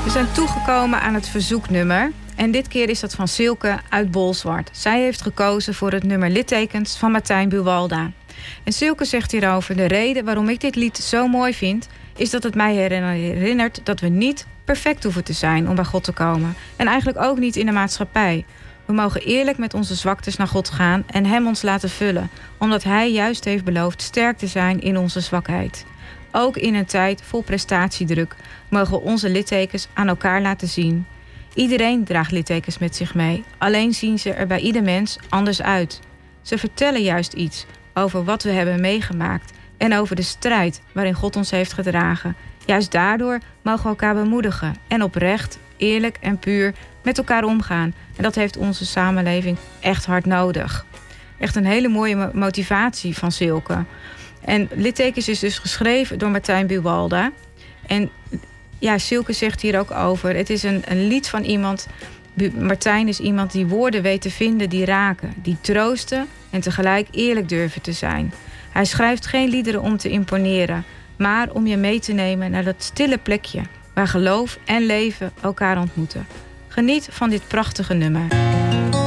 We zijn toegekomen aan het verzoeknummer. En dit keer is dat van Silke uit Bolsward. Zij heeft gekozen voor het nummer Littekens van Martijn Buwalda. En Silke zegt hierover: de reden waarom ik dit lied zo mooi vind, is dat het mij herinnert dat we niet perfect hoeven te zijn om bij God te komen. En eigenlijk ook niet in de maatschappij. We mogen eerlijk met onze zwaktes naar God gaan en Hem ons laten vullen, omdat Hij juist heeft beloofd sterk te zijn in onze zwakheid. Ook in een tijd vol prestatiedruk mogen we onze littekens aan elkaar laten zien. Iedereen draagt littekens met zich mee, alleen zien ze er bij ieder mens anders uit. Ze vertellen juist iets over wat we hebben meegemaakt en over de strijd waarin God ons heeft gedragen. Juist daardoor mogen we elkaar bemoedigen en oprecht, eerlijk en puur met elkaar omgaan. En dat heeft onze samenleving echt hard nodig. Echt een hele mooie motivatie van Silke. En Littekens is dus geschreven door Martijn Buwalda. En ja, Silke zegt hier ook over: het is een lied van iemand. Martijn is iemand die woorden weet te vinden die raken, die troosten en tegelijk eerlijk durven te zijn. Hij schrijft geen liederen om te imponeren, maar om je mee te nemen naar dat stille plekje waar geloof en leven elkaar ontmoeten. Geniet van dit prachtige nummer.